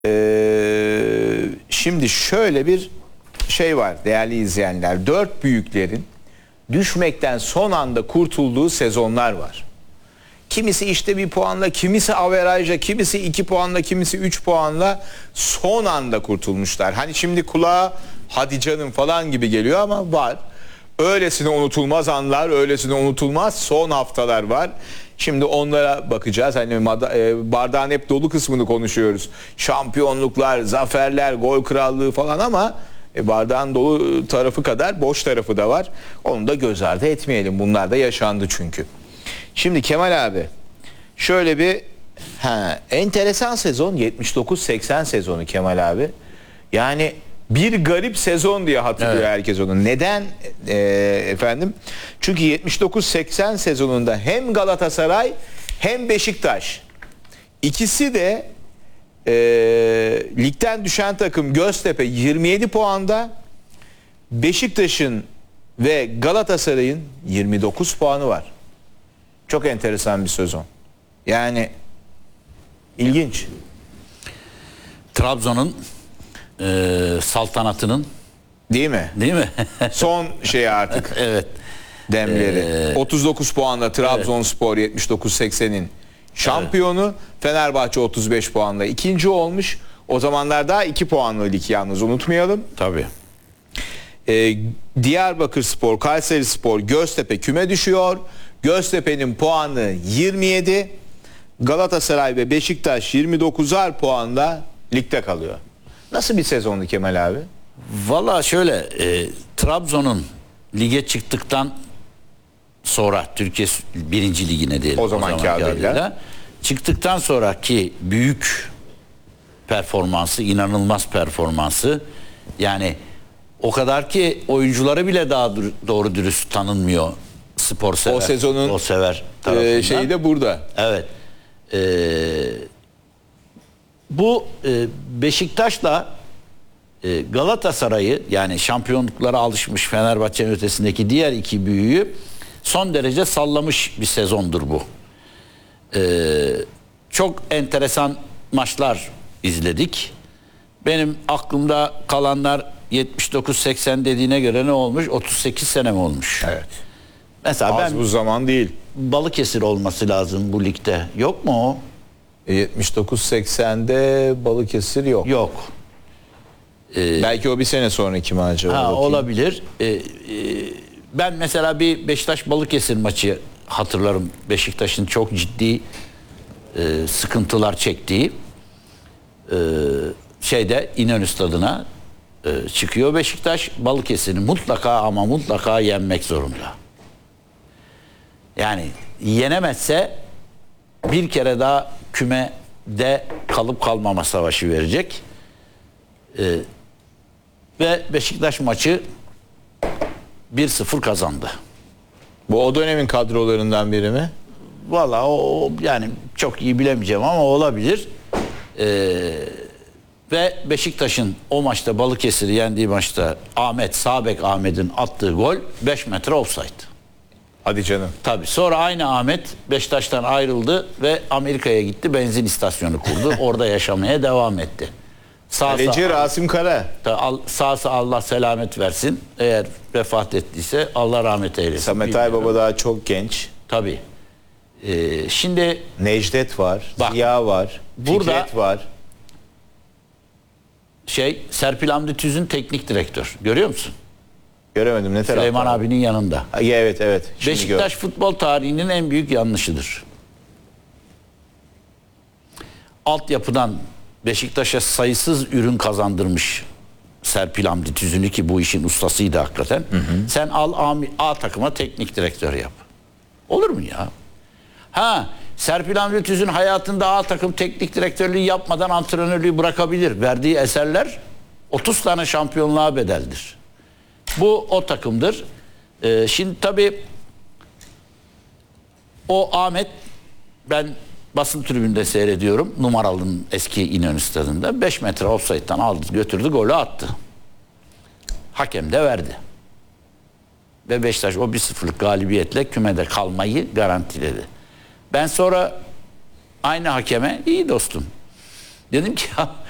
Şimdi şöyle bir şey var değerli izleyenler. Dört büyüklerin düşmekten son anda kurtulduğu sezonlar var. Kimisi işte bir puanla, kimisi averajla, kimisi 2 puanla, kimisi 3 puanla son anda kurtulmuşlar. Hani şimdi kulağa hadi canım falan gibi geliyor ama var. Öylesine unutulmaz anlar, öylesine unutulmaz son haftalar var. Şimdi onlara bakacağız. Hani bardağın hep dolu kısmını konuşuyoruz. Şampiyonluklar, zaferler, gol krallığı falan ama bardağın dolu tarafı kadar boş tarafı da var. Onu da göz ardı etmeyelim. Bunlar da yaşandı çünkü. Şimdi Kemal abi şöyle bir enteresan sezon 79-80 sezonu Kemal abi. Yani bir garip sezon diye hatırlıyor evet. Herkes onu. Neden efendim? Çünkü 79-80 sezonunda hem Galatasaray hem Beşiktaş ikisi de ligden düşen takım Göztepe 27 puanda, Beşiktaş'ın ve Galatasaray'ın 29 puanı var. Çok enteresan bir sezon. Yani ilginç. Trabzon'un saltanatının değil mi? Değil mi? Son şey artık. Evet. Demleri. 39 puanla Trabzonspor evet. 79-80'in şampiyonu. Evet. Fenerbahçe 35 puanla ikinci olmuş. O zamanlar daha 2 puanlı lig yalnız unutmayalım. Tabii. Diyarbakırspor, Kayserispor, Göztepe küme düşüyor. Göztepe'nin puanı 27. Galatasaray ve Beşiktaş 29'ar puanla ligde kalıyor. Nasıl bir sezondu Kemal abi? Valla şöyle Trabzon'un lige çıktıktan sonra Türkiye 1. Ligine diyelim. O zamanki adıyla. Çıktıktan sonraki büyük performansı, inanılmaz performansı. Yani o kadar ki oyuncuları bile daha doğru dürüst tanınmıyor spor sever. O sezonun o sever tarafından. Şeyi de burada. Evet. Bu Beşiktaş'la Galatasaray'ı yani şampiyonluklara alışmış Fenerbahçe'nin ötesindeki diğer iki büyüğü son derece sallamış bir sezondur bu. Çok enteresan maçlar izledik. Benim aklımda kalanlar 79-80 dediğine göre ne olmuş? 38 sene mi olmuş? Evet. Mesela az bu zaman değil. Balıkesir olması lazım bu ligde. Yok mu o? 79-80'de Balıkesir yok. Yok. Belki o bir sene sonraki mi acaba? Olabilir. Ben mesela bir Beşiktaş Balıkesir maçı hatırlarım. Beşiktaş'ın çok ciddi sıkıntılar çektiği İnönü Stadı'na çıkıyor Beşiktaş. Balıkesir'i mutlaka ama mutlaka yenmek zorunda. Yani yenemezse bir kere daha kümede kalıp kalmama savaşı verecek. Ve Beşiktaş maçı 1-0 kazandı. Bu o dönemin kadrolarından biri mi? Vallahi o yani çok iyi bilemeyeceğim ama olabilir. Ve Beşiktaş'ın o maçta Balıkesir'i yendiği maçta sağ bek Ahmet'in attığı gol 5 metre offside. Hadi canım. Tabii. Sonra aynı Ahmet Beşiktaş'tan ayrıldı ve Amerika'ya gitti. Benzin istasyonu kurdu. Orada yaşamaya devam etti. Kaleci Rasim Kara. Sağsa Allah selamet versin. Eğer vefat ettiyse Allah rahmet eylesin. Samet Aybaba daha çok genç. Tabii. Şimdi Necdet var. Ziya var. Fikret var. Serpil Hamdi Tüzün teknik direktör. Görüyor musun? Göremedim. Ne tarafta? Süleyman abinin yanında. Evet. Şimdi Beşiktaş futbol tarihinin en büyük yanlışıdır. Altyapıdan Beşiktaş'a sayısız ürün kazandırmış Serpil Hamdi Tüzün'ü ki bu işin ustasıydı hakikaten. Hı. Sen al A takıma teknik direktör yap. Olur mu ya? Serpil Hamdi Tüzün hayatında A takım teknik direktörlüğü yapmadan antrenörlüğü bırakabilir. Verdiği eserler 30 tane şampiyonluğa bedeldir. Bu o takımdır. Şimdi tabii o Ahmet ben basın tribünde seyrediyorum. Numaralı'nın eski İnönü Stadı'nda 5 metre offside'dan aldı götürdü golü attı. Hakem de verdi. Ve Beşiktaş o 1-0'lık galibiyetle kümede kalmayı garantiledi. Ben sonra aynı hakeme iyi dostum. Dedim ki ya